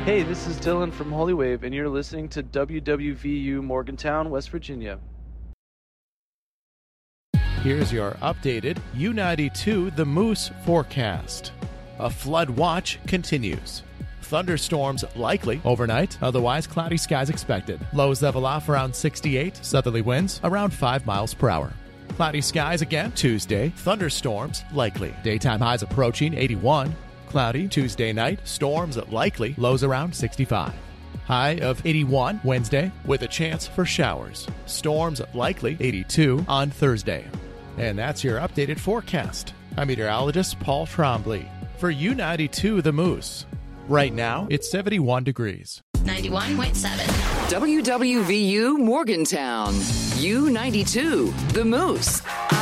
Hey, this is Dylan from Holy Wave, and you're listening to WWVU Morgantown, West Virginia. Here's your updated U92 The Moose forecast. A flood watch continues. Thunderstorms likely overnight, otherwise cloudy skies expected. Lows level off around 68, southerly winds around 5 miles per hour. Cloudy skies again Tuesday, thunderstorms likely. Daytime highs approaching 81. Cloudy Tuesday night, storms likely, lows around 65. High of 81 Wednesday with a chance for showers. Storms likely 82 on Thursday. And that's your updated forecast. I'm meteorologist Paul Trombley for U92 The Moose. Right now, it's 71 degrees. 91.7. WWVU Morgantown. U92 The Moose.